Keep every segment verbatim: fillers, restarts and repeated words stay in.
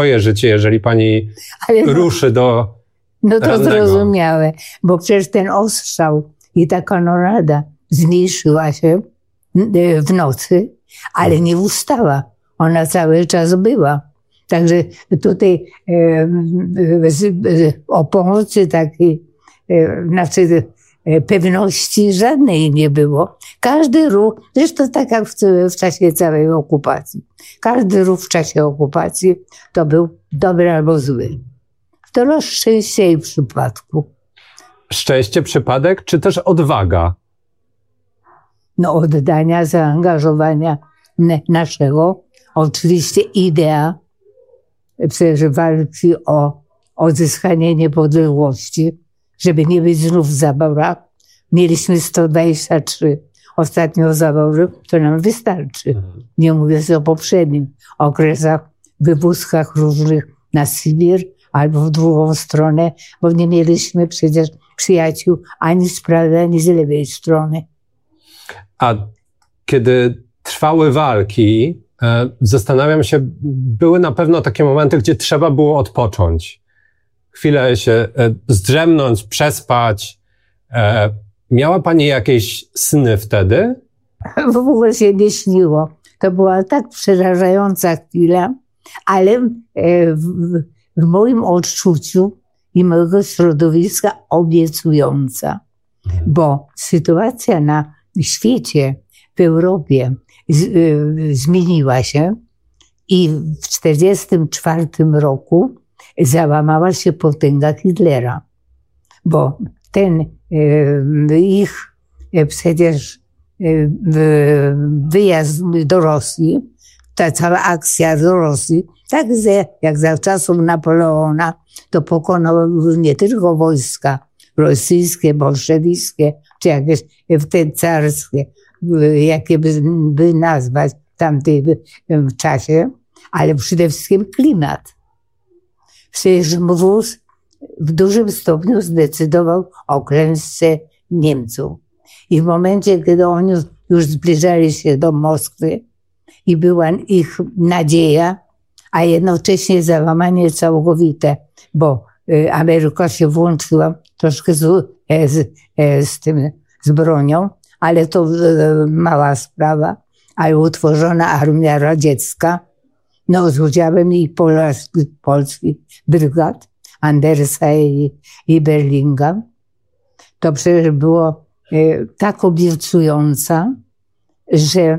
swoje życie, jeżeli pani Ale no, ruszy do No to rannego. zrozumiałe, bo przecież ten ostrzał i ta kanonada zmniejszyła się w nocy, ale nie ustała. Ona cały czas była. Także tutaj e, z, e, o pomocy takiej, e, znaczy e, pewności żadnej nie było. Każdy ruch, zresztą tak jak w, w czasie całej okupacji, każdy ruch w czasie okupacji to był dobry albo zły. To los szczęścia i przypadku. Szczęście, przypadek, czy też odwaga? No oddania, zaangażowania naszego. Oczywiście idea przecież walki o odzyskanie niepodległości, żeby nie być znów w zaborach. Mieliśmy sto dwadzieścia trzy ostatnio zabory, to nam wystarczy. Nie mówię o poprzednim okresach, wywózkach różnych na Sybir albo w drugą stronę, bo nie mieliśmy przecież przyjaciół ani z prawej, ani z lewej strony. A kiedy trwały walki, e, zastanawiam się, były na pewno takie momenty, gdzie trzeba było odpocząć. Chwilę się e, zdrzemnąć, przespać. E, miała pani jakieś sny wtedy? W ogóle się nie śniło. To była tak przerażająca chwila, ale e, w, w moim odczuciu i mojego środowiska obiecująca, bo sytuacja na świecie, w Europie z, y, zmieniła się i w tysiąc dziewięćset czterdziestym czwartym roku załamała się potęga Hitlera, bo ten y, ich y, przecież y, wyjazd do Rosji, ta cała akcja do Rosji, tak jak za czasów Napoleona, to pokonał nie tylko wojska rosyjskie, bolszewickie, czy jakieś wtedy carskie, jakie by, by nazwać w tamtym czasie, ale przede wszystkim klimat. Przecież mróz w dużym stopniu zdecydował o klęsce Niemców. I w momencie, kiedy oni już zbliżali się do Moskwy i była ich nadzieja, a jednocześnie załamanie całkowite, bo Ameryka się włączyła troszkę z, z, z tym, z bronią, ale to mała sprawa, ale utworzona armia radziecka, no z udziałem i polskich, polskich brygad, Andersa i, i Berlinga, to przecież było e, tak obiecująca, że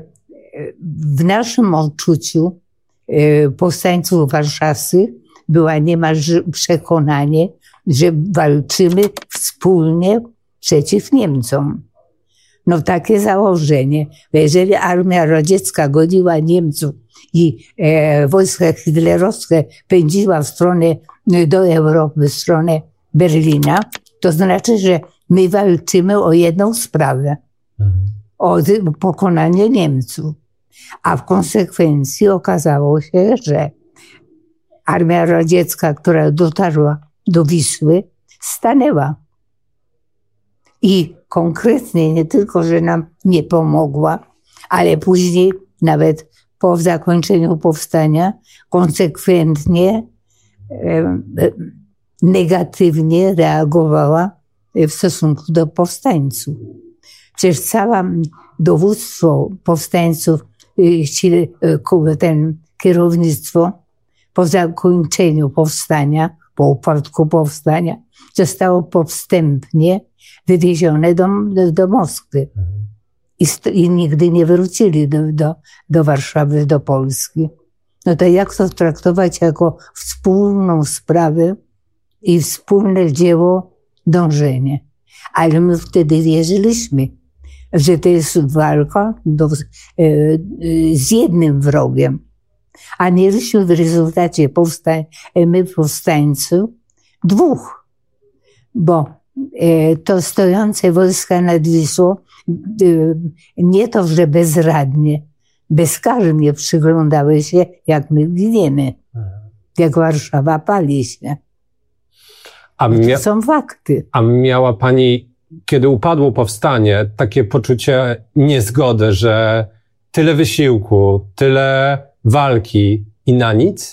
w naszym odczuciu e, powstańców warszawskich była niemal przekonanie, że walczymy wspólnie przeciw Niemcom. No takie założenie. Jeżeli armia radziecka goniła Niemców i e, wojska hitlerowskie pędziła w stronę do Europy, w stronę Berlina, to znaczy, że my walczymy o jedną sprawę. Mhm. O pokonanie Niemców. A w konsekwencji okazało się, że armia radziecka, która dotarła do Wisły, stanęła. I konkretnie nie tylko, że nam nie pomogła, ale później nawet po zakończeniu powstania konsekwentnie e, negatywnie reagowała w stosunku do powstańców. Przecież całe dowództwo powstańców, ten kierownictwo po zakończeniu powstania, po upadku powstania, zostało powstępnie wywiezione do, do, do Moskwy. I, st- I nigdy nie wrócili do, do, do Warszawy, do Polski. No to jak to traktować jako wspólną sprawę i wspólne dzieło, dążenie. Ale my wtedy wierzyliśmy, że to jest walka do, z jednym wrogiem. A mieliśmy w rezultacie powstań, my powstańców dwóch, bo to stojące wojska nad Wisłą nie to, że bezradnie, bezkarnie przyglądały się, jak my giniemy, jak Warszawa pali się. A mia- to są fakty. A miała pani, kiedy upadło powstanie, takie poczucie niezgody, że tyle wysiłku, tyle walki i na nic?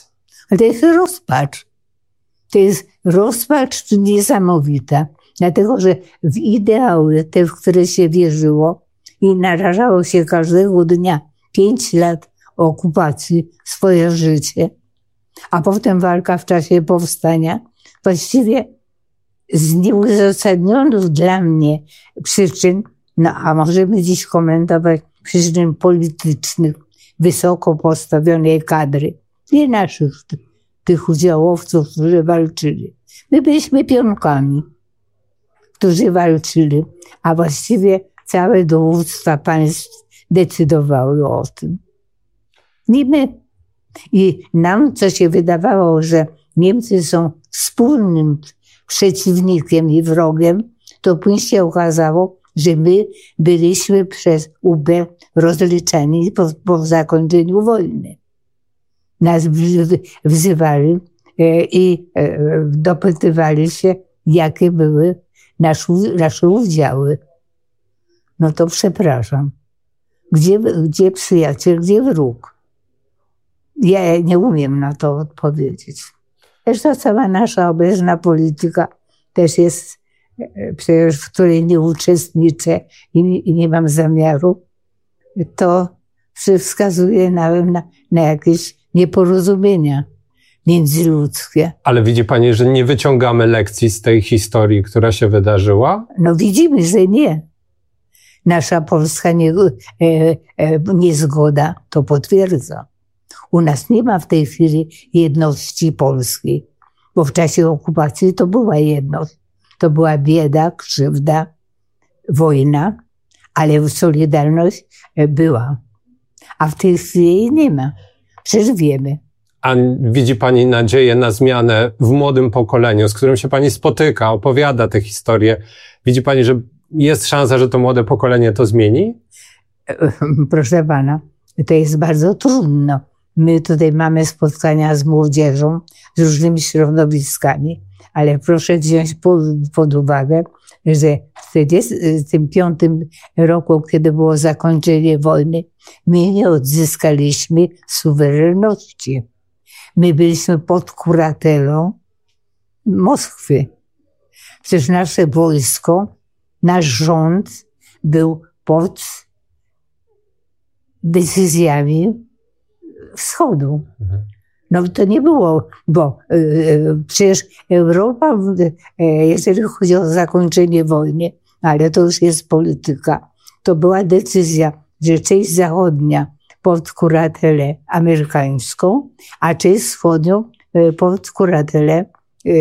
Ale to jest rozpacz. To jest rozpacz niesamowita, dlatego że w ideały, te, w które się wierzyło i narażało się każdego dnia pięć lat okupacji, swoje życie, a potem walka w czasie powstania, właściwie z nieuzasadnionych dla mnie przyczyn, no a możemy dziś komentować przyczyn politycznych, wysoko postawionej kadry, nie naszych tych udziałowców, którzy walczyli. My byliśmy pionkami, którzy walczyli, a właściwie całe dowództwa państw decydowały o tym. Nie my. I nam, co się wydawało, że Niemcy są wspólnym przeciwnikiem i wrogiem, to później się okazało, że my byliśmy przez U B rozliczeni po, po zakończeniu wojny. Nas wzywali i dopytywali się, jakie były nasze, nasze udziały. No to przepraszam. Gdzie, gdzie przyjaciel, gdzie wróg? Ja nie umiem na to odpowiedzieć. Zresztą cała nasza obecna polityka też jest, przecież w której nie uczestniczę i, i nie mam zamiaru, to wskazuje na, na, na jakieś nieporozumienia międzyludzkie. Ale widzi pani, że nie wyciągamy lekcji z tej historii, która się wydarzyła? No widzimy, że nie. Nasza polska nie, e, e, niezgoda to potwierdza. U nas nie ma w tej chwili jedności polskiej, bo w czasie okupacji to była jedność. To była bieda, krzywda, wojna, ale solidarność była. A w tej chwili jej nie ma. Przecież wiemy. A widzi pani nadzieję na zmianę w młodym pokoleniu, z którym się pani spotyka, opowiada tę historię? Widzi pani, że jest szansa, że to młode pokolenie to zmieni? Proszę pana, to jest bardzo trudno. My tutaj mamy spotkania z młodzieżą, z różnymi środowiskami, ale proszę wziąć pod, pod uwagę, że w tysiąc dziewięćset czterdziestym piątym roku, kiedy było zakończenie wojny, my nie odzyskaliśmy suwerenności. My byliśmy pod kuratelą Moskwy. Przecież nasze wojsko, nasz rząd był pod decyzjami Wschodu. No to nie było, bo y, przecież Europa, y, jeżeli chodzi o zakończenie wojny, ale to już jest polityka, to była decyzja, że część zachodnia pod kuratelę amerykańską, a część wschodnią y, pod kuratelę y,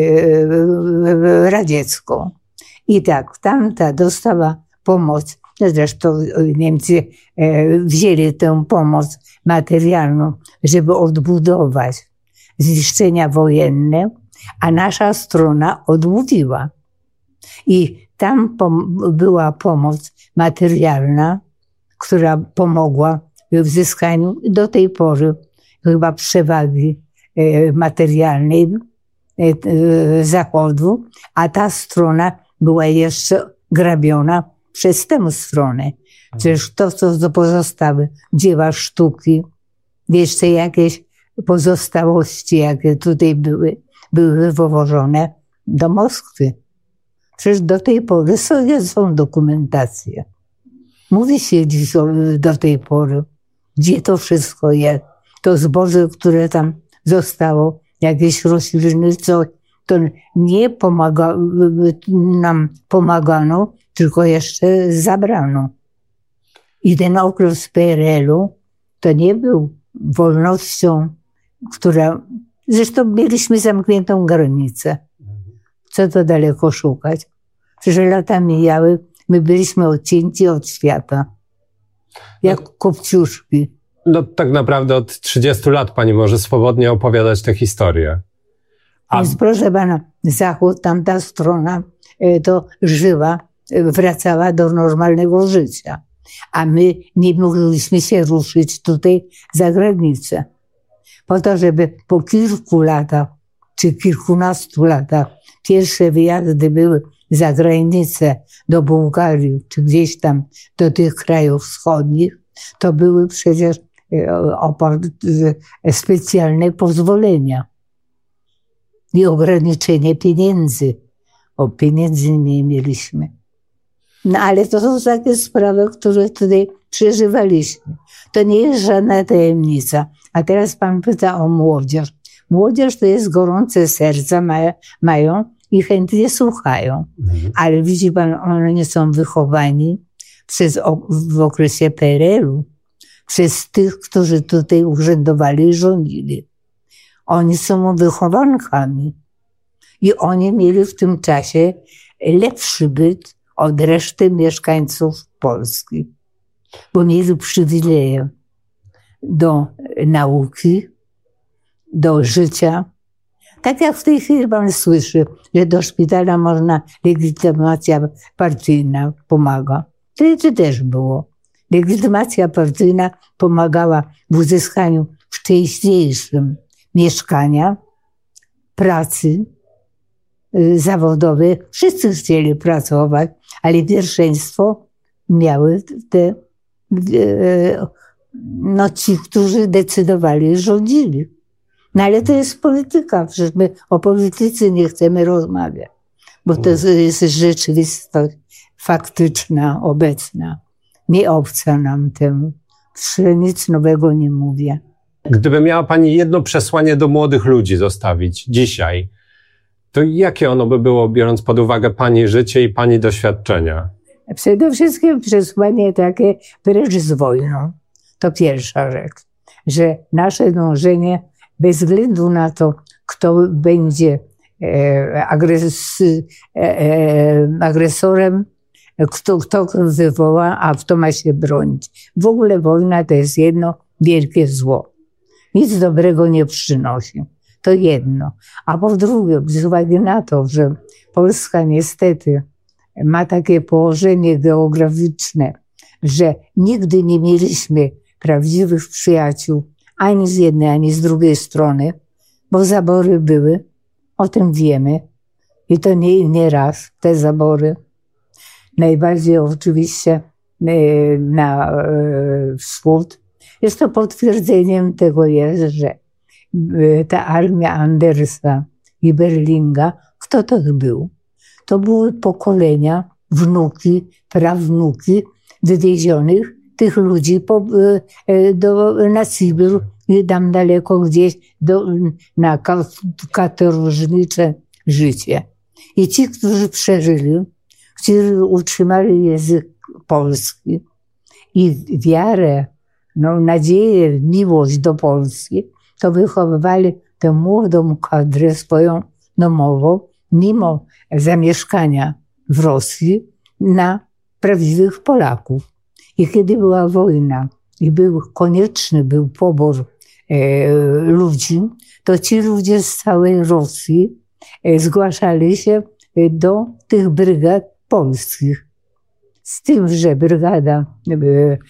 y, radziecką. I tak, tamta dostała pomoc. Zresztą Niemcy wzięli tę pomoc materialną, żeby odbudować zniszczenia wojenne, a nasza strona odmówiła. I tam pom- była pomoc materialna, która pomogła w uzyskaniu do tej pory chyba przewagi materialnej Zachodu, a ta strona była jeszcze grabiona przez tę stronę. Przecież to, co pozostały dzieła sztuki, jeszcze jakieś pozostałości, jakie tutaj były, były wywożone do Moskwy. Przecież do tej pory są, są dokumentacje. Mówi się dziś o, do tej pory, gdzie to wszystko jest. To zboże, które tam zostało, jakieś rośliny, co to nie pomaga, nam pomagano, tylko jeszcze zabrano. I ten okres P R L-u to nie był wolnością, która... Zresztą mieliśmy zamkniętą granicę. Co to daleko szukać? Przecież lata mijały, my byliśmy odcięci od świata. Jak no, kopciuszki. No tak naprawdę od trzydziestu lat pani może swobodnie opowiadać tę historię. A... Więc proszę pana, Zachód, tamta strona to żyła, wracała do normalnego życia. A my nie mogliśmy się ruszyć tutaj za granicę. Po to, żeby po kilku latach, czy kilkunastu latach, pierwsze wyjazdy były za granicę, do Bułgarii, czy gdzieś tam do tych krajów wschodnich, to były przecież specjalne pozwolenia. i ograniczenie pieniędzy, bo pieniędzy nie mieliśmy. No ale to są takie sprawy, które tutaj przeżywaliśmy. To nie jest żadna tajemnica. A teraz pan pyta o młodzież. Młodzież to jest gorące serca, mają, mają i chętnie słuchają. Mhm. Ale widzi pan, oni są wychowani przez, w okresie P R L u przez tych, którzy tutaj urzędowali i rządzili. Oni są wychowankami. I oni mieli w tym czasie lepszy byt od reszty mieszkańców Polski. Bo mieli przywileje do nauki, do życia. Tak jak w tej chwili pan słyszy, że do szpitala można, legitymacja partyjna pomaga. To też było. Legitymacja partyjna pomagała w uzyskaniu wcześniejszym mieszkania, pracy zawodowej. Wszyscy chcieli pracować, ale pierwszeństwo miały te, no ci, którzy decydowali, rządzili. No ale to jest polityka, przecież my o polityce nie chcemy rozmawiać, bo to jest rzeczywistość faktyczna, obecna. Nie obca nam temu. Nic nowego nie mówię. Gdyby miała pani jedno przesłanie do młodych ludzi zostawić dzisiaj, to jakie ono by było, biorąc pod uwagę pani życie i pani doświadczenia? Przede wszystkim przesłanie takie, precz z wojną. To pierwsza rzecz, że nasze dążenie, bez względu na to, kto będzie e, agres, e, e, agresorem, kto, kto wywoła, a kto ma się bronić. W ogóle wojna to jest jedno wielkie zło. Nic dobrego nie przynosi. To jedno. A po drugie, z uwagi na to, że Polska niestety ma takie położenie geograficzne, że nigdy nie mieliśmy prawdziwych przyjaciół ani z jednej, ani z drugiej strony, bo zabory były, o tym wiemy. I to nie, nie raz, te zabory. Najbardziej oczywiście na wschód. Jest to potwierdzeniem tego jest, że ta armia Andersa i Berlinga, kto to był? To były pokolenia, wnuki, prawnuki wywiezionych tych ludzi po, do, na Sybir i tam daleko gdzieś do, na katorżnicze życie. I ci, którzy przeżyli, którzy utrzymali język polski i wiarę, no, nadzieję, miłość do Polski, to wychowywali tę młodą kadrę swoją domową, mimo zamieszkania w Rosji, na prawdziwych Polaków. I kiedy była wojna i był konieczny był pobór e, ludzi, to ci ludzie z całej Rosji e, zgłaszali się do tych brygad polskich. Z tym, że brygada e,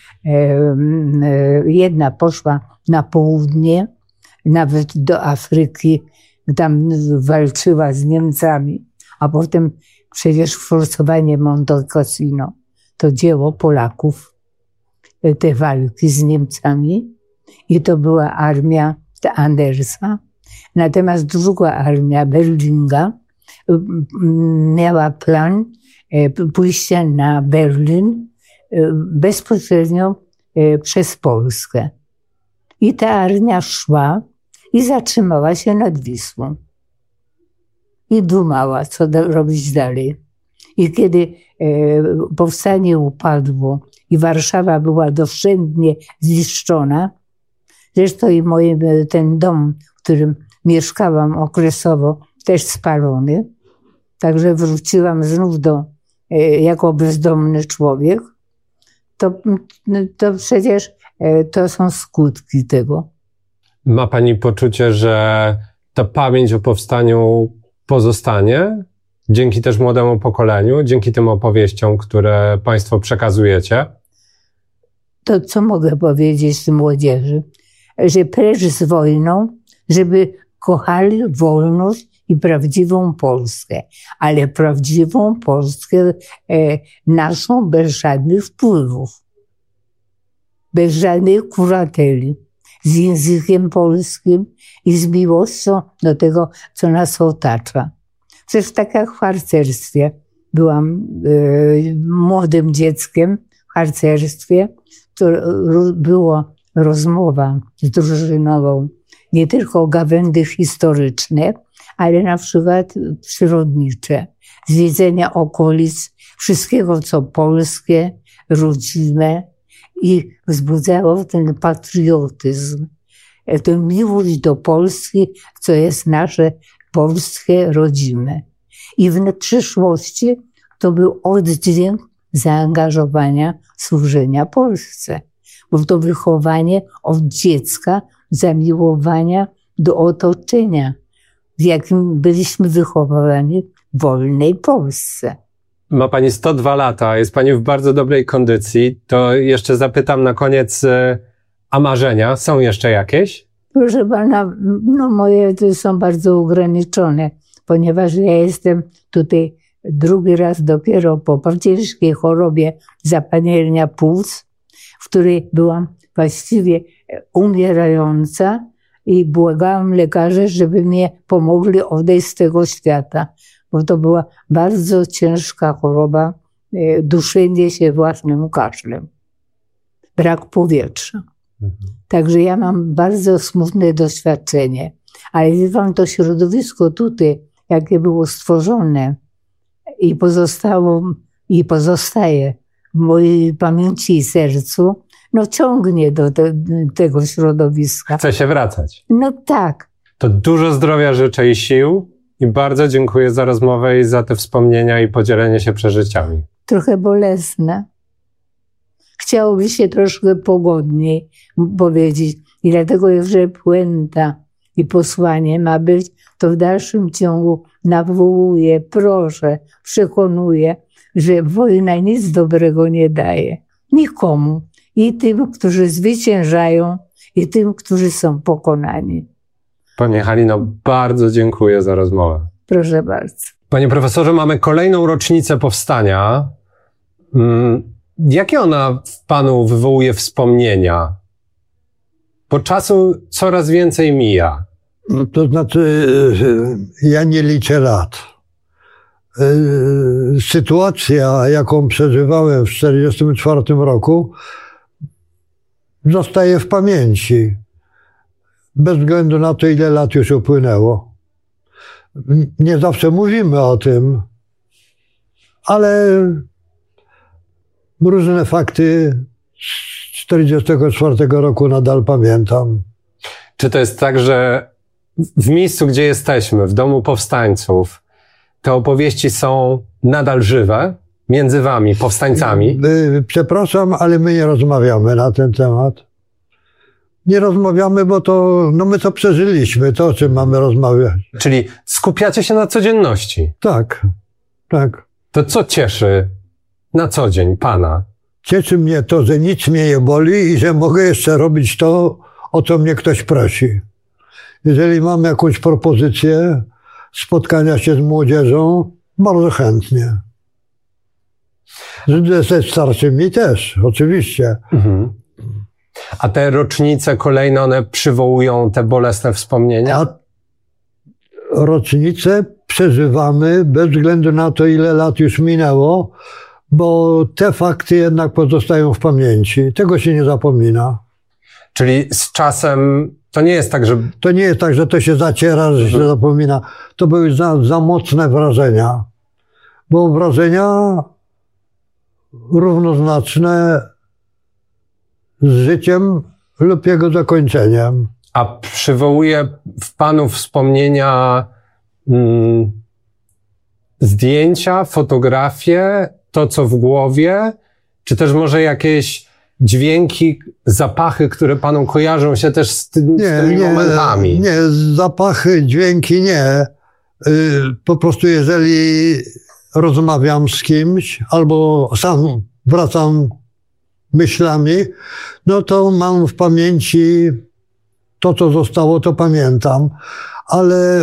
e, jedna poszła na południe, nawet do Afryki, tam walczyła z Niemcami, a potem przecież forsowanie Monte Cassino to dzieło Polaków, te walki z Niemcami i to była armia Andersa. Natomiast druga armia Berlinga miała plan pójścia na Berlin bezpośrednio przez Polskę. I ta armia szła i zatrzymała się nad Wisłą. I dumała, co robić dalej. I kiedy powstanie upadło i Warszawa była doszczętnie zniszczona, zresztą i moje, ten dom, w którym mieszkałam okresowo, też spalony, także wróciłam znów do, jako bezdomny człowiek, to, to przecież to są skutki tego. Ma pani poczucie, że ta pamięć o powstaniu pozostanie? Dzięki też młodemu pokoleniu, dzięki tym opowieściom, które państwo przekazujecie? To co mogę powiedzieć młodzieży? Że precz z wojną, żeby kochali wolność i prawdziwą Polskę. Ale prawdziwą Polskę e, naszą bez żadnych wpływów. Bez żadnej kurateli. z językiem polskim i z miłością do tego, co nas otacza. Przecież tak jak w harcerstwie. Byłam y, młodym dzieckiem w harcerstwie, to ro, było rozmowa z drużynową, nie tylko gawędy historyczne, ale na przykład przyrodnicze, zwiedzenia okolic, wszystkiego co polskie, rodzime i wzbudzało ten patriotyzm, tę miłość do Polski, co jest nasze polskie, rodzime. I w przyszłości to był oddźwięk zaangażowania, służenia Polsce. Bo to wychowanie od dziecka, zamiłowania do otoczenia, w jakim byliśmy wychowani w wolnej Polsce. Ma pani sto dwa lata, jest pani w bardzo dobrej kondycji. To jeszcze zapytam na koniec, a marzenia są jeszcze jakieś? Proszę pana, no moje to są bardzo ograniczone, ponieważ ja jestem tutaj drugi raz dopiero po ciężkiej chorobie zapalenia płuc, w której byłam właściwie umierająca i błagałam lekarzy, żeby mnie pomogli odejść z tego świata, bo to była bardzo ciężka choroba, duszenie się własnym kaszlem, brak powietrza. Mhm. Także ja mam bardzo smutne doświadczenie, ale wie pan, to środowisko tutaj, jakie było stworzone i pozostało, i pozostaje w mojej pamięci i sercu, no ciągnie do te, tego środowiska. Chce się wracać. No tak. To dużo zdrowia życzę i sił i bardzo dziękuję za rozmowę i za te wspomnienia i podzielenie się przeżyciami. Trochę bolesne. Chciałoby się troszkę pogodniej powiedzieć i dlatego, że puenta i posłanie ma być, to w dalszym ciągu nawołuję, proszę, przekonuję, że wojna nic dobrego nie daje. Nikomu. I tym, którzy zwyciężają, i tym, którzy są pokonani. Pani Halino, bardzo dziękuję za rozmowę. Proszę bardzo. Panie profesorze, mamy kolejną rocznicę powstania. Jakie ona w panu wywołuje wspomnienia? Bo czasu coraz więcej mija. No to znaczy, ja nie liczę lat. Sytuacja, jaką przeżywałem w czterdziestym czwartym roku, zostaje w pamięci. Bez względu na to, ile lat już upłynęło. Nie zawsze mówimy o tym, ale różne fakty z czterdziestego czwartego roku nadal pamiętam. Czy to jest tak, że w miejscu, gdzie jesteśmy, w Domu Powstańców, te opowieści są nadal żywe między wami, powstańcami? Przepraszam, ale my nie rozmawiamy na ten temat. Nie rozmawiamy, bo to, no my to przeżyliśmy, to o czym mamy rozmawiać. Czyli skupiacie się na codzienności? Tak, tak. To co cieszy na co dzień pana? Cieszy mnie to, że nic mnie nie boli i że mogę jeszcze robić to, o co mnie ktoś prosi. Jeżeli mam jakąś propozycję spotkania się z młodzieżą, bardzo chętnie. Ze starszymi też, oczywiście. Mhm. A te rocznice kolejne, one przywołują te bolesne wspomnienia? A rocznice przeżywamy bez względu na to, ile lat już minęło, bo te fakty jednak pozostają w pamięci. Tego się nie zapomina. Czyli z czasem to nie jest tak, że... To nie jest tak, że to się zaciera, że się zapomina. To były za, za mocne wrażenia. Bo wrażenia równoznaczne z życiem lub jego zakończeniem. A przywołuje w panu wspomnienia mm, zdjęcia, fotografie, to co w głowie, czy też może jakieś dźwięki, zapachy, które panu kojarzą się też z, tym, nie, z tymi nie, momentami? Nie, zapachy, dźwięki nie. Po prostu jeżeli rozmawiam z kimś albo sam wracam myślami, no to mam w pamięci to, co zostało, to pamiętam. Ale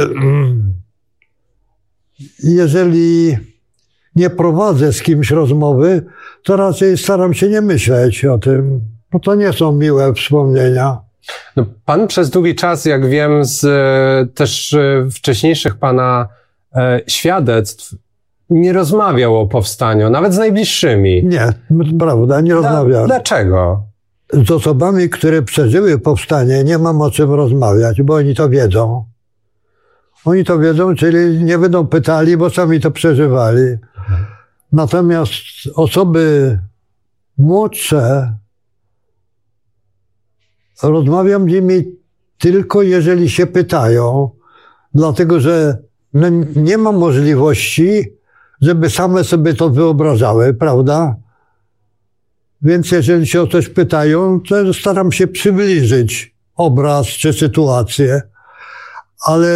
jeżeli nie prowadzę z kimś rozmowy, to raczej staram się nie myśleć o tym, bo to nie są miłe wspomnienia. No, pan przez długi czas, jak wiem z e, też e, wcześniejszych pana e, świadectw, nie rozmawiał o powstaniu, nawet z najbliższymi. Nie, prawda, nie rozmawiałem. Dlaczego? Z osobami, które przeżyły powstanie, nie mam o czym rozmawiać, bo oni to wiedzą. Oni to wiedzą, czyli nie będą pytali, bo sami to przeżywali. Natomiast osoby młodsze, rozmawiam z nimi tylko jeżeli się pytają, dlatego że no nie ma możliwości, żeby same sobie to wyobrażały, prawda? Więc jeżeli się o coś pytają, to staram się przybliżyć obraz czy sytuację, ale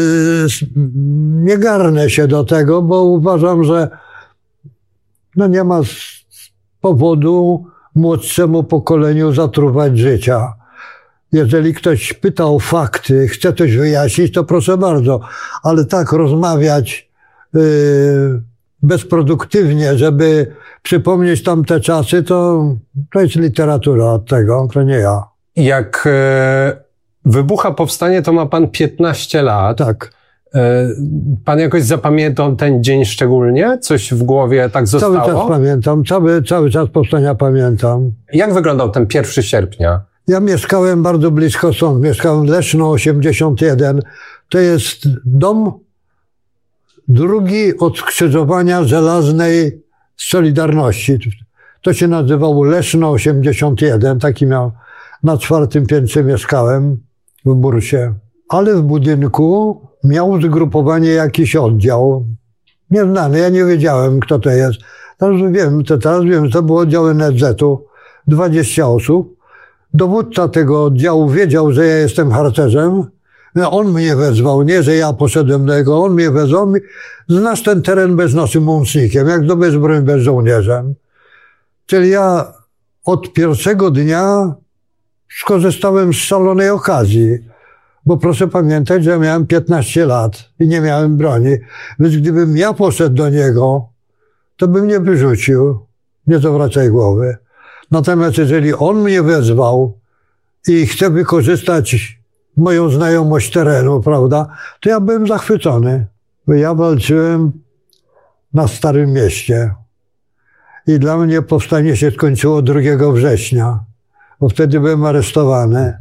nie garnę się do tego, bo uważam, że no nie ma powodu młodszemu pokoleniu zatruwać życia. Jeżeli ktoś pyta o fakty, chce coś wyjaśnić, to proszę bardzo, ale tak rozmawiać yy, bezproduktywnie, żeby przypomnieć tamte czasy, to, to jest literatura od tego, to nie ja. Jak e, wybucha powstanie, to ma pan piętnaście lat. Tak. E, pan jakoś zapamiętał ten dzień szczególnie? Coś w głowie tak zostało? Cały czas pamiętam, cały, cały czas powstania pamiętam. Jak wyglądał ten pierwszy sierpnia? Ja mieszkałem bardzo blisko stąd, mieszkałem Leszno osiemdziesiąt jeden. To jest dom drugi od skrzyżowania Żelaznej z Solidarności. To się nazywało Leszno osiemdziesiąt jeden, taki miał, na czwartym piętrze mieszkałem w bursie. Ale w budynku miał zgrupowanie jakiś oddział. Nieznany, ja nie wiedziałem, kto to jest. Teraz wiem, to teraz wiem, to był oddział N S Z u, dwadzieścia osób. Dowódca tego oddziału wiedział, że ja jestem harcerzem. On mnie wezwał, nie, że ja poszedłem do niego, on mnie wezwał. Znasz ten teren bez naszym łącznikiem, jak zdobyć broń bez żołnierzem. Czyli ja od pierwszego dnia skorzystałem z szalonej okazji, bo proszę pamiętać, że miałem piętnaście lat i nie miałem broni. Więc gdybym ja poszedł do niego, to bym mnie wyrzucił, nie zawracaj głowy. Natomiast jeżeli on mnie wezwał i chce wykorzystać moją znajomość terenu, prawda, to ja byłem zachwycony. Bo ja walczyłem na Starym Mieście i dla mnie powstanie się skończyło drugiego września, bo wtedy byłem aresztowany.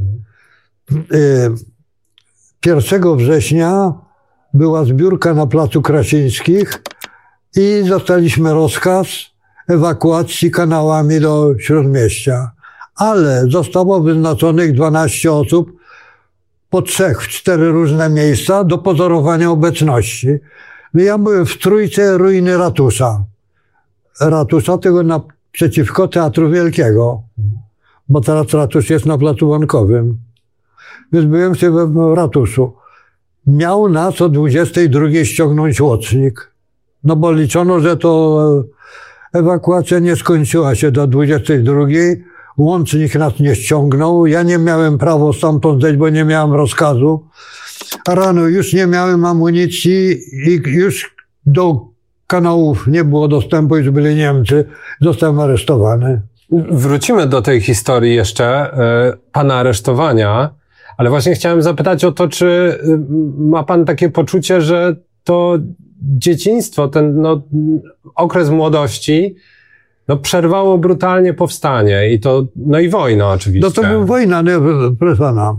pierwszego września była zbiórka na Placu Krasińskich i dostaliśmy rozkaz ewakuacji kanałami do Śródmieścia. Ale zostało wyznaczonych dwanaście osób po trzech, w cztery różne miejsca do pozorowania obecności. Ja byłem w trójce ruiny ratusza. Ratusza tego naprzeciwko Teatru Wielkiego, bo teraz ratusz jest na Placu Łąkowym. Więc byłem sobie w ratuszu. Miał nas o dwudziestej drugiej ściągnąć łącznik. No bo liczono, że to ewakuacja nie skończyła się do dwudziestej drugiej. Łącznik nas nie ściągnął. Ja nie miałem prawa stamtąd zejść, bo nie miałem rozkazu. A rano już nie miałem amunicji i już do kanałów nie było dostępu, już byli Niemcy. Zostałem aresztowany. Wrócimy do tej historii jeszcze, y, pana aresztowania, ale właśnie chciałem zapytać o to, czy ma pan takie poczucie, że to dzieciństwo, ten no, okres młodości, no przerwało brutalnie powstanie i to, no i wojna oczywiście. No to była wojna, nie, proszę pana.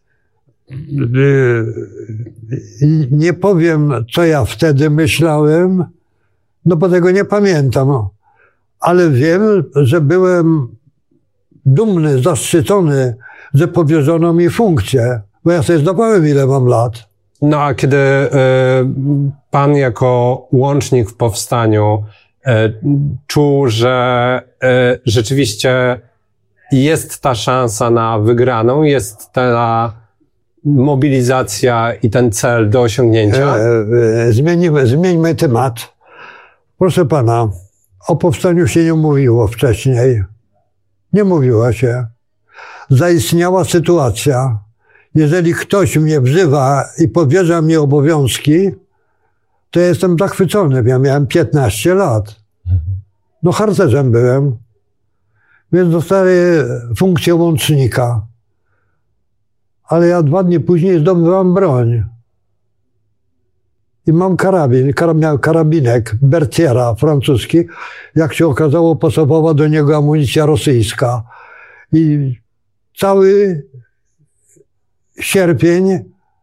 Nie powiem, co ja wtedy myślałem, no bo tego nie pamiętam. Ale wiem, że byłem dumny, zaszczycony, że powierzono mi funkcję, bo ja sobie zdawałem, ile mam lat. No a kiedy y, pan jako łącznik w powstaniu y, czuł, że y, rzeczywiście jest ta szansa na wygraną, jest ta mobilizacja i ten cel do osiągnięcia? E, e, zmienimy, zmieńmy temat. Proszę pana, o powstaniu się nie mówiło wcześniej. Nie mówiło się. Zaistniała sytuacja. Jeżeli ktoś mnie wzywa i powierza mi obowiązki, to ja jestem zachwycony. Ja miałem piętnaście lat. No harcerzem byłem. Więc dostałem funkcję łącznika. ale ja dwa dni później zdobywam broń. I mam karabin, karab, miał karabinek Berthiera francuski. Jak się okazało, pasowała do niego amunicja rosyjska. I cały sierpień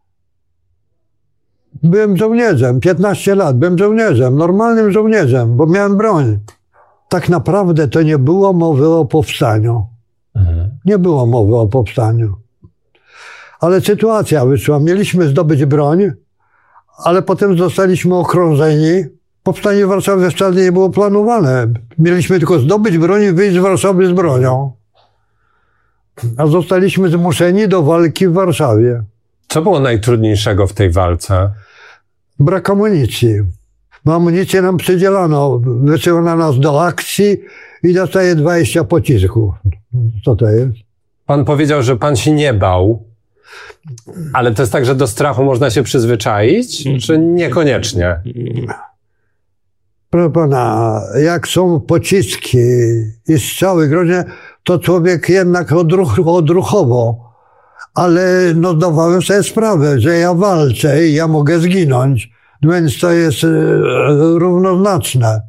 byłem żołnierzem, piętnaście lat, byłem żołnierzem, normalnym żołnierzem, bo miałem broń. Tak naprawdę to nie było mowy o powstaniu. Mhm. Nie było mowy o powstaniu. Ale sytuacja wyszła. Mieliśmy zdobyć broń, ale potem zostaliśmy okrążeni. Powstanie w Warszawie wcale nie było planowane. Mieliśmy tylko zdobyć broń i wyjść z Warszawy z bronią. A zostaliśmy zmuszeni do walki w Warszawie. Co było najtrudniejszego w tej walce? Brak amunicji. Bo amunicję nam przydzielano. Wysyłano nas do akcji i dostaje dwadzieścia pocisków. Co to jest? Pan powiedział, że pan się nie bał. Ale to jest tak, że do strachu można się przyzwyczaić, czy niekoniecznie? Proszę pana, jak są pociski i strzały groźne, to człowiek jednak odruch, odruchowo. Ale no, zdawałem sobie sprawę, że ja walczę i ja mogę zginąć. Więc to jest równoznaczne.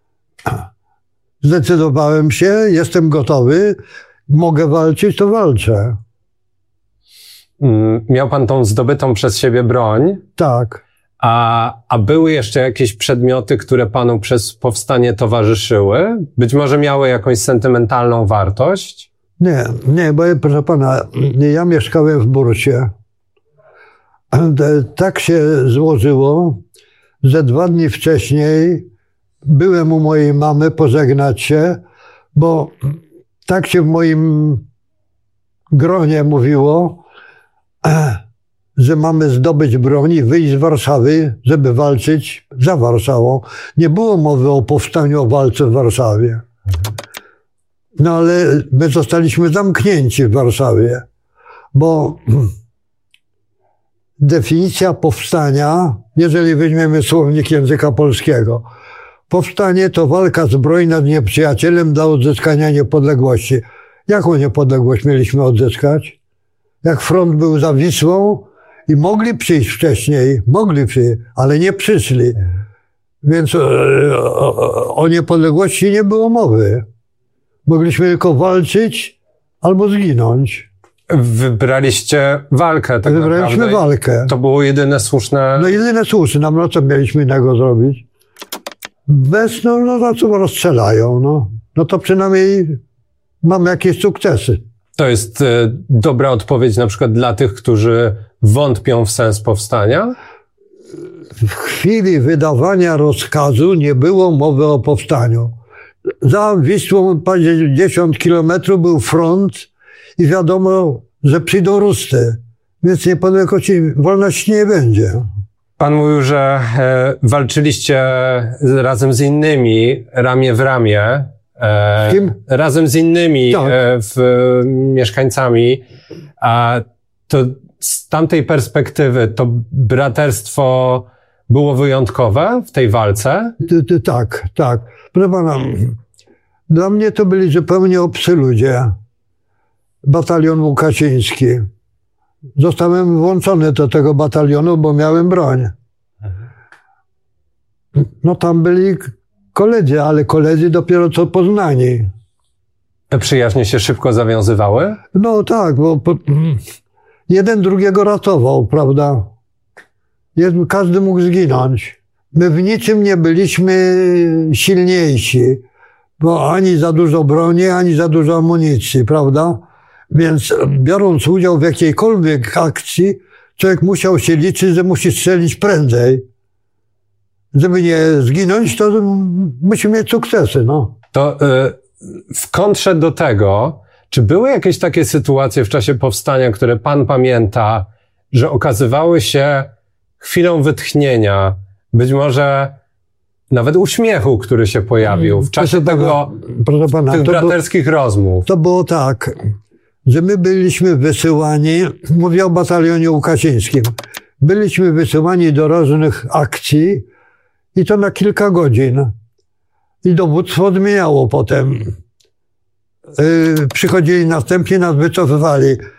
Zdecydowałem się, jestem gotowy, mogę walczyć, to walczę. Miał pan tą zdobytą przez siebie broń. Tak. A, a były jeszcze jakieś przedmioty, które panu przez powstanie towarzyszyły? Być może miały jakąś sentymentalną wartość? Nie, nie, bo proszę pana, ja mieszkałem w Bursie. Tak się złożyło, że dwa dni wcześniej byłem u mojej mamy pożegnać się, bo tak się w moim gronie mówiło, że mamy zdobyć broń i wyjść z Warszawy, żeby walczyć za Warszawą. Nie było mowy o powstaniu, o walce w Warszawie. No ale my zostaliśmy zamknięci w Warszawie, bo definicja powstania, jeżeli weźmiemy słownik języka polskiego, powstanie to walka zbrojna z nieprzyjacielem dla odzyskania niepodległości. Jaką niepodległość mieliśmy odzyskać? Jak front był za Wisłą i mogli przyjść wcześniej, mogli przyjść, ale nie przyszli. Więc o, o niepodległości nie było mowy. Mogliśmy tylko walczyć albo zginąć. Wybraliście walkę tak Wybraliśmy naprawdę. walkę. To było jedyne słuszne... No jedyne słuszne, no co mieliśmy innego zrobić? Bez, no, no, no co rozstrzelają, no. No to przynajmniej mamy jakieś sukcesy. To jest e, dobra odpowiedź na przykład dla tych, którzy wątpią w sens powstania? W chwili wydawania rozkazu nie było mowy o powstaniu. Za Wisłą dziesięć kilometrów był front i wiadomo, że przyjdą Ruscy. Więc niepodległości, wolności nie będzie. Pan mówił, że e, walczyliście razem z innymi, ramię w ramię. E, z kim? Razem z innymi tak. e, w, mieszkańcami. A to z tamtej perspektywy to braterstwo było wyjątkowe w tej walce? Ty, ty, tak, tak. Proszę pana, dla mnie to byli zupełnie obcy ludzie. Batalion Łukasiński. Zostałem włączony do tego batalionu, bo miałem broń. No tam byli koledzy, ale koledzy dopiero co poznani. Te przyjaźnie się szybko zawiązywały? No tak, bo po, jeden drugiego ratował, prawda? Jeden, każdy mógł zginąć. My w niczym nie byliśmy silniejsi, bo ani za dużo broni, ani za dużo amunicji, prawda? Więc biorąc udział w jakiejkolwiek akcji, człowiek musiał się liczyć, że musi strzelić prędzej. Żeby nie zginąć, to musi mieć sukcesy, no. To y, w kontrze do tego, czy były jakieś takie sytuacje w czasie powstania, które pan pamięta, że okazywały się chwilą wytchnienia, być może nawet uśmiechu, który się pojawił w czasie proszę tego, pana, proszę pana, tych braterskich było, rozmów? To było tak, że my byliśmy wysyłani, mówię o batalionie Łukasińskim, byliśmy wysyłani do różnych akcji i to na kilka godzin. I dowództwo zmieniało potem. Yy, przychodzili następnie, nas wycofywali.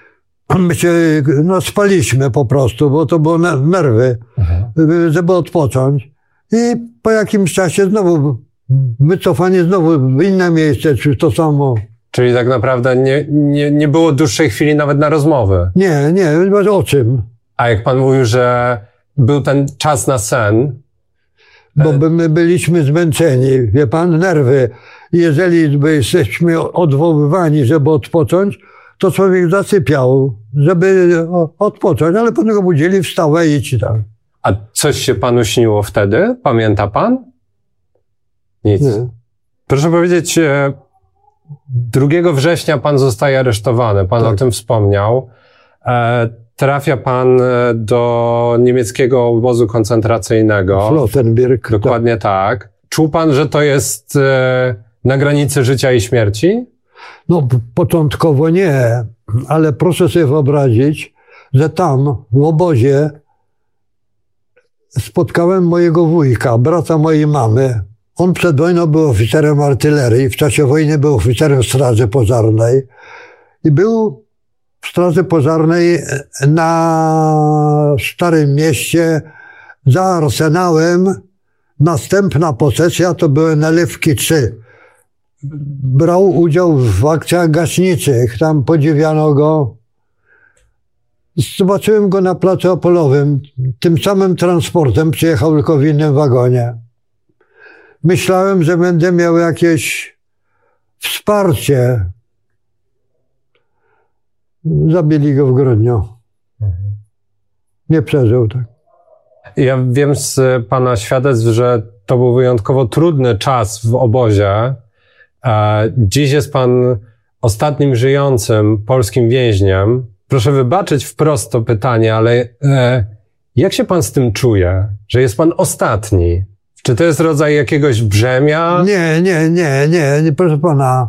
my się no, spaliśmy po prostu, bo to było nerwy, mhm. żeby odpocząć. I po jakimś czasie znowu wycofanie znowu w inne miejsce, czy to samo. Czyli tak naprawdę nie, nie, nie było dłuższej chwili nawet na rozmowy? Nie, nie, o czym? A jak pan mówił, że był ten czas na sen? Bo my byliśmy zmęczeni, wie pan, nerwy. Jeżeli jesteśmy odwoływani, żeby odpocząć, to człowiek zasypiał, żeby odpocząć, ale potem go budzili, wstawaj i idź tam. A coś się panu śniło wtedy? Pamięta pan? Nic. Nie. Proszę powiedzieć, drugiego września pan zostaje aresztowany, pan tak. o tym wspomniał. E, trafia pan do niemieckiego obozu koncentracyjnego. Flossenbürg. Dokładnie tak. tak. Czuł pan, że to jest e, na granicy życia i śmierci? No, początkowo nie, ale proszę sobie wyobrazić, że tam, w obozie, spotkałem mojego wujka, brata mojej mamy. On przed wojną był oficerem artylerii, w czasie wojny był oficerem Straży Pożarnej i był w Straży Pożarnej na Starym Mieście za Arsenałem. Następna posesja to były Nalewki trzy. Brał udział w akcjach gaśniczych, tam podziwiano go. Zobaczyłem go na placu Opolowym. Tym samym transportem przyjechał, tylko w innym wagonie. Myślałem, że będę miał jakieś wsparcie. Zabili go w grudniu. Nie przeżył tak. Ja wiem z pana świadectw, że to był wyjątkowo trudny czas w obozie. Dziś jest pan ostatnim żyjącym polskim więźniem. Proszę wybaczyć wprost to pytanie, ale e, jak się pan z tym czuje, że jest pan ostatni? Czy to jest rodzaj jakiegoś brzemia? Nie, nie, nie, nie, nie proszę pana.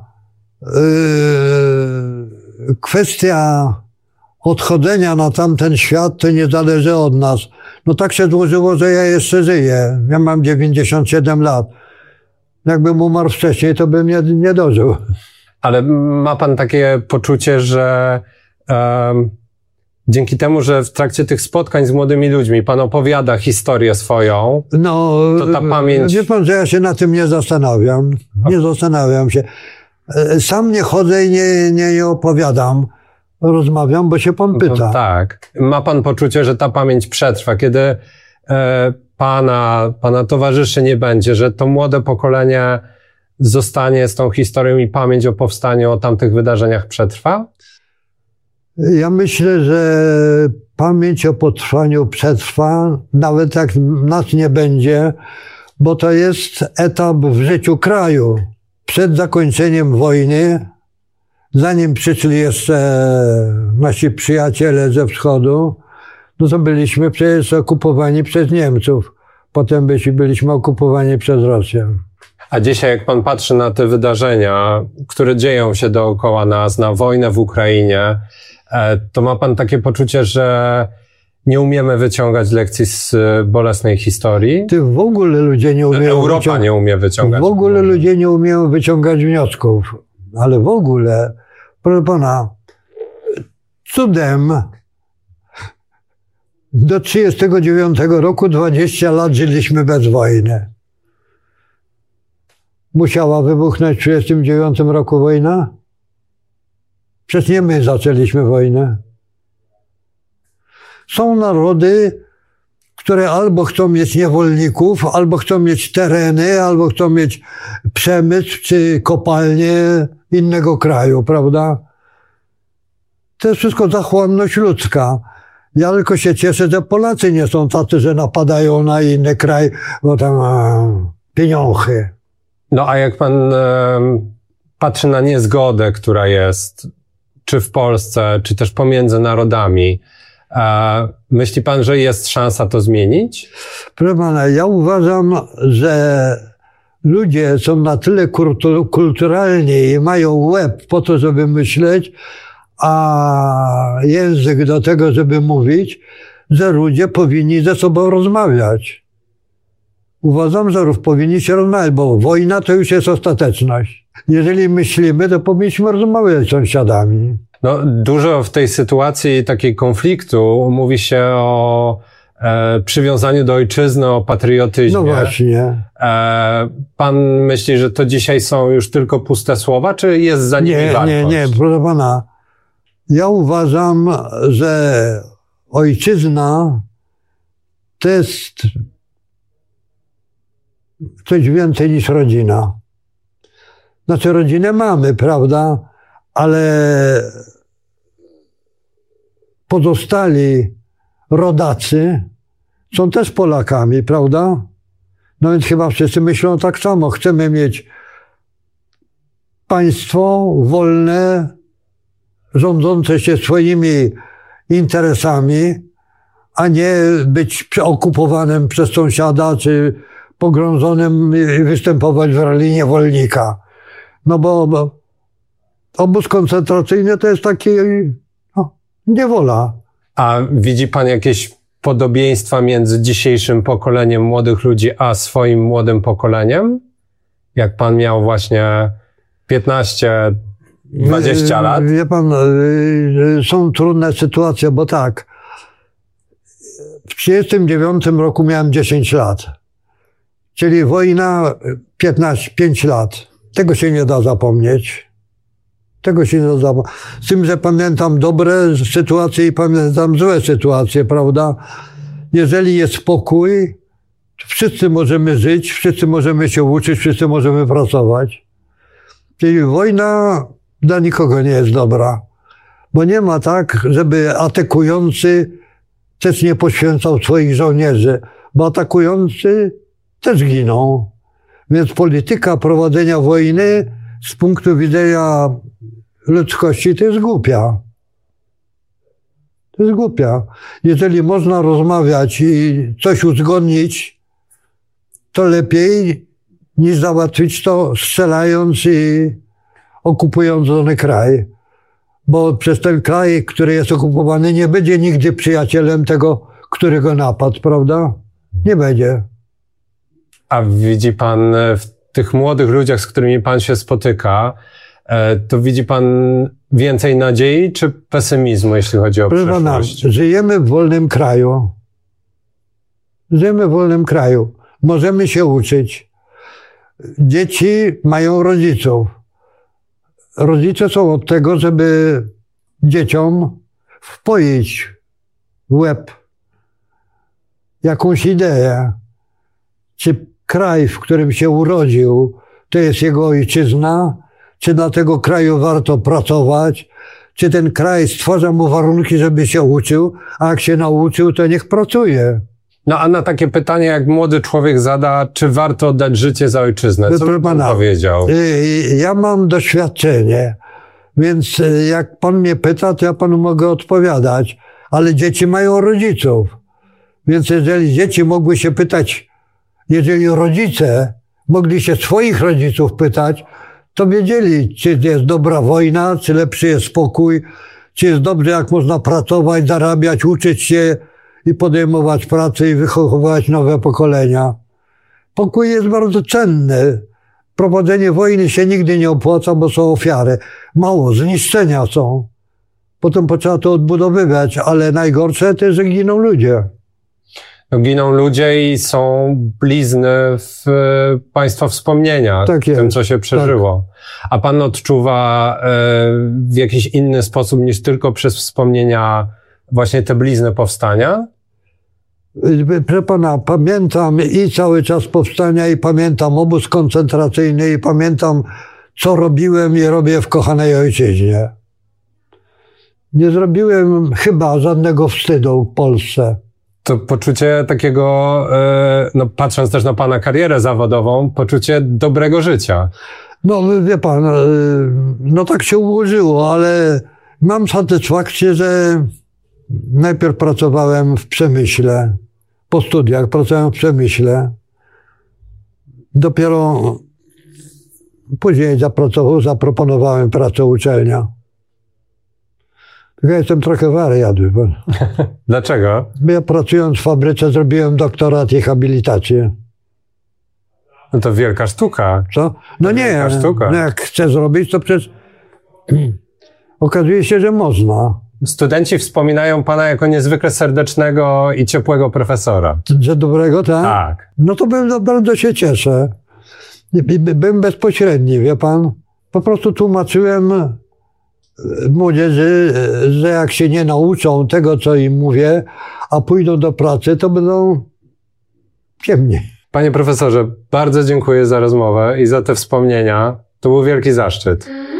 Yy, kwestia odchodzenia na tamten świat to nie zależy od nas. No tak się złożyło, że ja jeszcze żyję. Ja mam dziewięćdziesiąt siedem lat. Jakbym umarł wcześniej, to bym nie, nie dożył. Ale ma pan takie poczucie, że um, dzięki temu, że w trakcie tych spotkań z młodymi ludźmi pan opowiada historię swoją, no, to ta pamięć... Wie pan, że ja się na tym nie zastanawiam. Nie zastanawiam się. Sam nie chodzę i nie, nie, nie opowiadam. Rozmawiam, bo się pan pyta. No, tak. Ma pan poczucie, że ta pamięć przetrwa, kiedy e, pana, pana towarzyszy nie będzie, że to młode pokolenie zostanie z tą historią i pamięć o powstaniu, o tamtych wydarzeniach przetrwa? Ja myślę, że pamięć o potrwaniu przetrwa, nawet jak nas nie będzie, bo to jest etap w życiu kraju. Przed zakończeniem wojny, zanim przyszli jeszcze nasi przyjaciele ze wschodu, no to byliśmy przecież okupowani przez Niemców. Potem byliśmy okupowani przez Rosję. A dzisiaj, jak pan patrzy na te wydarzenia, które dzieją się dookoła nas, na wojnę w Ukrainie, to ma pan takie poczucie, że nie umiemy wyciągać lekcji z bolesnej historii? Ty w ogóle ludzie nie umieją... Europa wyciąga... nie umie wyciągać. W ogóle ludzie nie umieją wyciągać wniosków. Ale w ogóle, proszę pana, cudem do trzydziestego dziewiątego roku dwadzieścia lat żyliśmy bez wojny. Musiała wybuchnąć w trzydziestym dziewiątym roku wojna? Przecież nie my zaczęliśmy wojnę. Są narody, które albo chcą mieć niewolników, albo chcą mieć tereny, albo chcą mieć przemysł czy kopalnie innego kraju, prawda? To jest wszystko zachłanność ludzka. Ja tylko się cieszę, że Polacy nie są tacy, że napadają na inny kraj, bo tam a, pieniądze. No a jak pan e, patrzy na niezgodę, która jest, czy w Polsce, czy też pomiędzy narodami, e, myśli pan, że jest szansa to zmienić? Proszę pana, ja uważam, że ludzie są na tyle kulturalni i mają łeb po to, żeby myśleć, a język do tego, żeby mówić, że ludzie powinni ze sobą rozmawiać. Uważam, że powinni się rozmawiać, bo wojna to już jest ostateczność. Jeżeli myślimy, to powinniśmy rozmawiać z sąsiadami. No, dużo w tej sytuacji takiej konfliktu mówi się o e, przywiązaniu do ojczyzny, o patriotyzmie. No właśnie. E, pan myśli, że to dzisiaj są już tylko puste słowa, czy jest za nimi nie, wartość? Nie, nie, proszę pana. Ja uważam, że ojczyzna to jest coś więcej niż rodzina. Znaczy rodzinę mamy, prawda? Ale pozostali rodacy są też Polakami, prawda? No więc chyba wszyscy myślą tak samo. Chcemy mieć państwo wolne, rządzące się swoimi interesami, a nie być okupowanym przez sąsiada, czy pogrążonym i występować w roli niewolnika. No bo, bo obóz koncentracyjny to jest taki no, niewola. A widzi pan jakieś podobieństwa między dzisiejszym pokoleniem młodych ludzi, a swoim młodym pokoleniem? Jak pan miał właśnie piętnaście, dwadzieścia lat? Wie pan, są trudne sytuacje, bo tak, w trzydziestym dziewiątym roku miałem dziesięć lat, czyli wojna piętnaście, pięć lat. Tego się nie da zapomnieć. Tego się nie da zapomnieć. Z tym, że pamiętam dobre sytuacje i pamiętam złe sytuacje, prawda? Jeżeli jest spokój, wszyscy możemy żyć, wszyscy możemy się uczyć, wszyscy możemy pracować. Czyli wojna dla nikogo nie jest dobra. Bo nie ma tak, żeby atakujący też nie poświęcał swoich żołnierzy, bo atakujący też giną. Więc polityka prowadzenia wojny z punktu widzenia ludzkości to jest głupia. To jest głupia. Jeżeli można rozmawiać i coś uzgodnić, to lepiej niż załatwić to strzelając i okupując dany kraj. Bo przez ten kraj, który jest okupowany, nie będzie nigdy przyjacielem tego, który go napadł, prawda? Nie będzie. A widzi pan w tych młodych ludziach, z którymi pan się spotyka, to widzi pan więcej nadziei czy pesymizmu, jeśli chodzi o Proszę pana, przyszłość? żyjemy w wolnym kraju. Żyjemy w wolnym kraju. Możemy się uczyć. Dzieci mają rodziców. Rodzice są od tego, żeby dzieciom wpoić w łeb jakąś ideę. Czy kraj, w którym się urodził, to jest jego ojczyzna? Czy dla tego kraju warto pracować? Czy ten kraj stwarza mu warunki, żeby się uczył? A jak się nauczył, to niech pracuje. No a na takie pytanie, jak młody człowiek zada, czy warto oddać życie za ojczyznę? Co by pan powiedział? Ja mam doświadczenie, więc jak pan mnie pyta, to ja panu mogę odpowiadać. Ale dzieci mają rodziców. Więc jeżeli dzieci mogły się pytać, jeżeli rodzice mogli się swoich rodziców pytać, to wiedzieli, czy jest dobra wojna, czy lepszy jest spokój, czy jest dobrze, jak można pracować, zarabiać, uczyć się i podejmować pracę i wychowywać nowe pokolenia. Pokój jest bardzo cenny. Prowadzenie wojny się nigdy nie opłaca, bo są ofiary. Mało, zniszczenia są. Potem trzeba to odbudowywać, ale najgorsze to jest, że giną ludzie. No, giną ludzie i są blizny w państwa wspomnienia, tak w tym, co się przeżyło. Tak. A pan odczuwa e, w jakiś inny sposób niż tylko przez wspomnienia właśnie te blizny powstania? Proszę pana, pamiętam i cały czas powstania, i pamiętam obóz koncentracyjny, i pamiętam, co robiłem i robię w kochanej ojczyźnie. Nie zrobiłem chyba żadnego wstydu w Polsce. To poczucie takiego, no patrząc też na pana karierę zawodową, poczucie dobrego życia. No wie pan, no tak się ułożyło, ale mam satysfakcję, że najpierw pracowałem w przemyśle, po studiach pracowałem w przemyśle. Dopiero później zapracował, zaproponowałem pracę uczelnia. Ja jestem trochę wariat. Dlaczego? Bo ja pracując w fabryce zrobiłem doktorat i habilitację. No to wielka sztuka. Co? No nie, sztuka. No jak chcę zrobić, to przecież okazuje się, że można. Studenci wspominają pana jako niezwykle serdecznego i ciepłego profesora. Że dobrego, tak? Tak. No to bym, bardzo się cieszę. Byłem bezpośredni, wie pan. Po prostu tłumaczyłem młodzieży, że jak się nie nauczą tego, co im mówię, a pójdą do pracy, to będą ciemni. Panie profesorze, bardzo dziękuję za rozmowę i za te wspomnienia. To był wielki zaszczyt.